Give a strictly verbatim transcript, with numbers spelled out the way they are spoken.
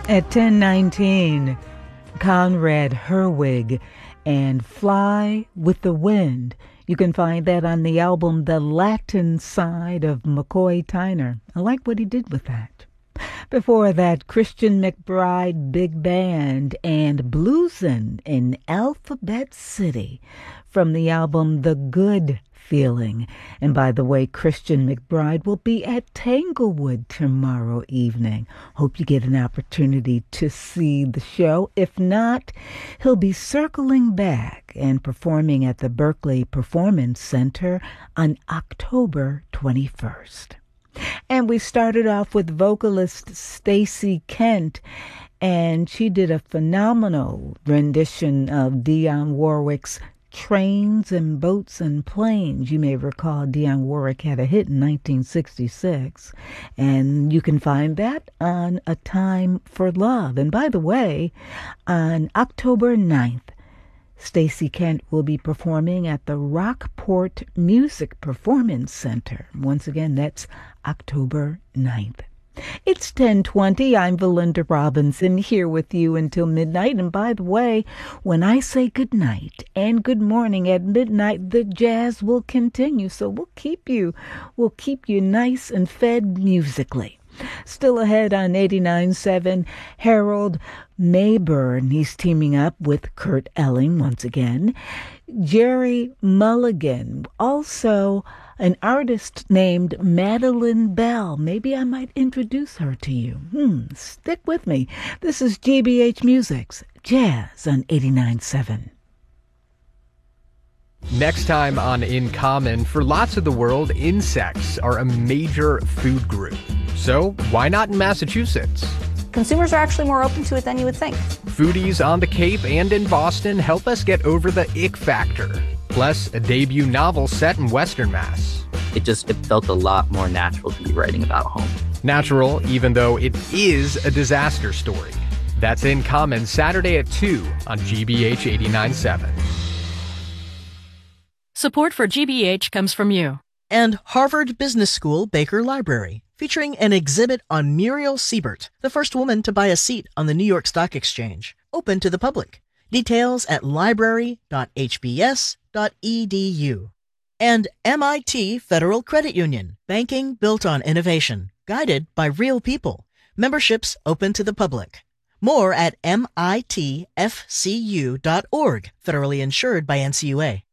At ten nineteen, Conrad Herwig and Fly with the Wind. You can find that on the album The Latin Side of McCoy Tyner. I like what he did with that. Before that, Christian McBride Big Band and Bluesin' in Alphabet City from the album The Good Feeling. And by the way, Christian McBride will be at Tanglewood tomorrow evening. Hope you get an opportunity to see the show. If not, he'll be circling back and performing at the Berkeley Performance Center on October twenty-first. And we started off with vocalist Stacey Kent, and she did a phenomenal rendition of Dionne Warwick's Trains and Boats and Planes. You may recall Dionne Warwick had a hit in nineteen sixty-six, and you can find that on A Time for Love. And by the way, on October ninth, Stacey Kent will be performing at the Rockport Music Performance Center. Once again, that's October ninth. It's ten twenty. I'm Valinda Robinson here with you until midnight. And by the way, when I say good night and good morning at midnight, the jazz will continue. So we'll keep you, we'll keep you nice and fed musically. Still ahead on eighty-nine point seven, Harold Mayburn. He's teaming up with Kurt Elling once again. Jerry Mulligan, also an artist named Madeline Bell. Maybe I might introduce her to you. Hmm, stick with me. This is G B H Music's Jazz on eighty-nine point seven. Next time on In Common, for lots of the world, insects are a major food group. So why not in Massachusetts? Consumers are actually more open to it than you would think. Foodies on the Cape and in Boston help us get over the ick factor. Plus, a debut novel set in Western Mass. It just it felt a lot more natural to be writing about home. Natural, even though it is a disaster story. That's In Common, Saturday at two on G B H eighty-nine point seven. Support for G B H comes from you. And Harvard Business School Baker Library, featuring an exhibit on Muriel Siebert, the first woman to buy a seat on the New York Stock Exchange, open to the public. Details at library dot h b s dot e d u. And M I T Federal Credit Union, banking built on innovation, guided by real people. Memberships open to the public. More at M I T F C U dot org, federally insured by N C U A.